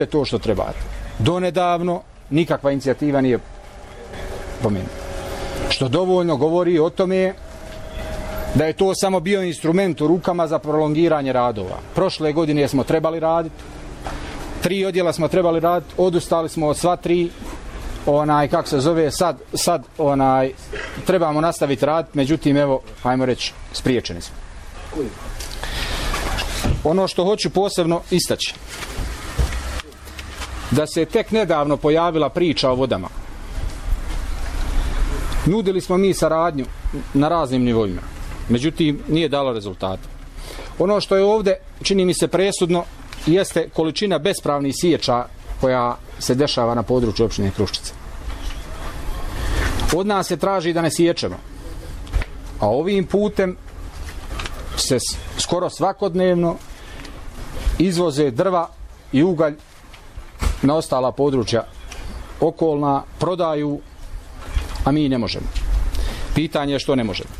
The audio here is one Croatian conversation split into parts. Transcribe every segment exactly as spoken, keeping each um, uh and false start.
to što treba. Donedavno nikakva inicijativa nije pomenuta. Što dovoljno govori o tome da je to samo bio instrument u rukama za prolongiranje radova. Prošle godine smo trebali raditi, tri odjela smo trebali raditi, odustali smo od sva tri, onaj, kako se zove, sad, sad onaj, trebamo nastaviti raditi, međutim, evo, hajmo reći, spriječeni smo. Ono što hoću posebno istaći, da se tek nedavno pojavila priča o vodama. Nudili smo mi saradnju na raznim nivoima, međutim nije dalo rezultata. Ono što je ovdje, čini mi se presudno, jeste količina bespravnih sječa koja se dešava na području općine Kruščica. Od nas se traži da ne sječemo, a ovim putem se skoro svakodnevno izvoze drva i ugalj na ostala područja okolna, prodaju, a mi ne možemo. Pitanje je što ne možemo.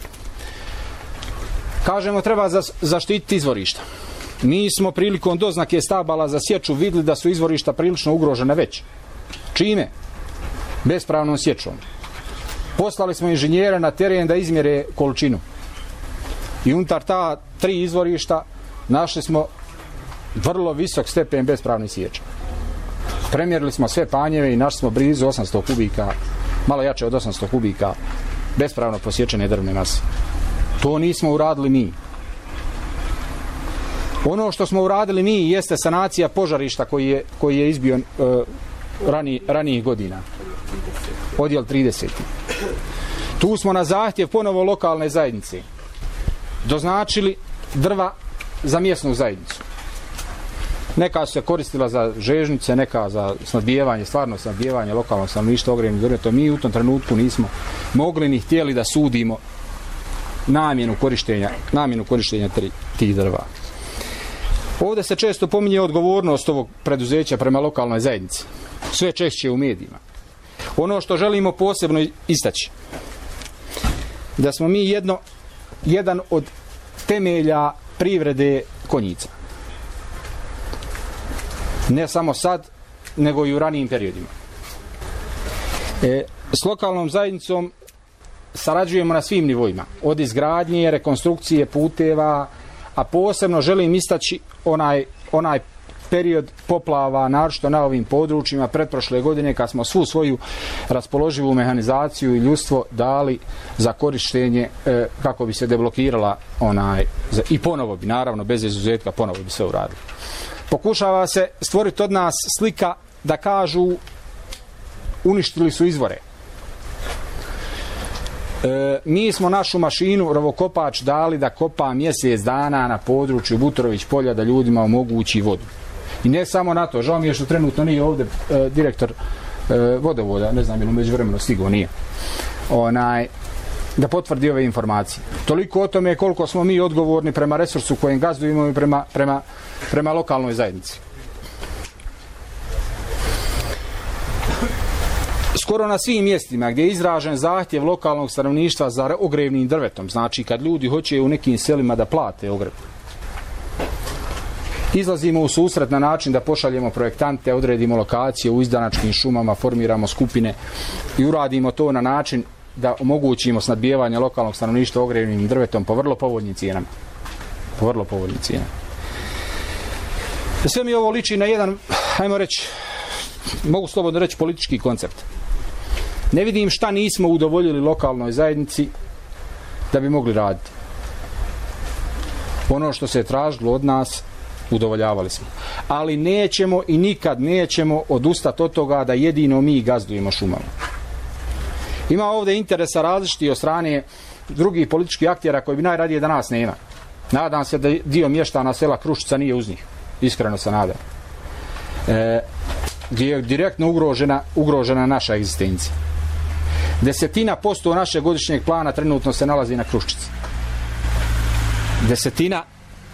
Kažemo treba zaštititi izvorišta. Mi smo prilikom doznake stabala za sječu vidjeli da su izvorišta prilično ugrožene već. Čime? Bespravnom sječom. Poslali smo inženjere na teren da izmjere količinu. I unutar ta tri izvorišta našli smo vrlo visok stepen bespravnih sječa. Premjerili smo sve panjeve i našli smo blizu osamsto kubika, malo jače od osamsto kubika bespravno posječene drvne mase. To nismo uradili mi. Ono što smo uradili mi jeste sanacija požarišta koji je, koji je izbio uh, rani, ranijih godina. Odjel trideset. Tu smo na zahtjev ponovo lokalne zajednice doznačili drva za mjesnu zajednicu. Neka su se koristila za žežnice, neka za snadbijevanje, stvarno snadbijevanje lokalnog stanovništva ogrjevnim drvetom. Mi u tom trenutku nismo mogli ni htjeli da sudimo namjenu korištenja, namjenu korištenja tri, tih drva. Ovdje se često pominje odgovornost ovog preduzeća prema lokalnoj zajednici. Sve češće u medijima. Ono što želimo posebno istaći, da smo mi jedno, jedan od temelja privrede Konjica. Ne samo sad, nego i u ranijim periodima. E, s lokalnom zajednicom sarađujemo na svim nivoima. Od izgradnje, rekonstrukcije puteva, a posebno želim istaći onaj, onaj period poplava, naročito na ovim područjima pretprošle godine kad smo svu svoju raspoloživu mehanizaciju i ljudstvo dali za korištenje e, kako bi se deblokirala onaj, i ponovo bi, naravno, bez izuzetka, ponovo bi se uradili. Pokušava se stvoriti od nas slika da kažu uništili su izvore. E, mi smo našu mašinu rovokopač dali da kopa mjesec dana na području Butorović polja da ljudima omogući vodu. I ne samo na to, žao mi je što trenutno nije ovdje e, direktor e, vodovoda, ne znam ili među vremenu stigao, nije. Onaj, da potvrdi ove informacije. Toliko o tome koliko smo mi odgovorni prema resursu kojem gazdujemo i prema, prema, prema lokalnoj zajednici. Skoro na svim mjestima gdje je izražen zahtjev lokalnog stanovništva za ogrevnim drvetom, znači kad ljudi hoće u nekim selima da plate ogrev, izlazimo u susret na način da pošaljemo projektante, odredimo lokacije u izdanačkim šumama, formiramo skupine i uradimo to na način da omogućimo snadbijevanje lokalnog stanovništva ogrevnim drvetom po vrlo povoljnim cijenama. Po vrlo povoljnim cijenama. Sve mi ovo liči na jedan, hajmo reći, mogu slobodno reći, politički koncept. Ne vidim šta nismo udovoljili lokalnoj zajednici da bi mogli raditi. Ono što se je tražilo od nas, udovoljavali smo. Ali nećemo i nikad nećemo odustati od toga da jedino mi gazdujemo šumama. Ima ovdje interesa različiti od strane drugih političkih aktera koji bi najradije da nas nema. Nadam se da dio mještana sela Kruščica nije uz njih. Iskreno se nadam. E, gdje je direktno ugrožena, ugrožena naša egzistencija. Desetina posto našeg godišnjeg plana trenutno se nalazi na Kruščici. Desetina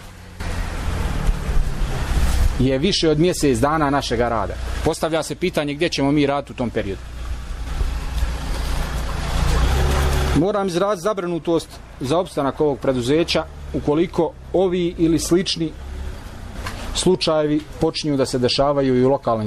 je više od mjesec dana našega rada. Postavlja se pitanje gdje ćemo mi raditi u tom periodu. Moram izraziti zabrinutost za opstanak ovog preduzeća ukoliko ovi ili slični slučajevi počinju da se dešavaju i u lokalnoj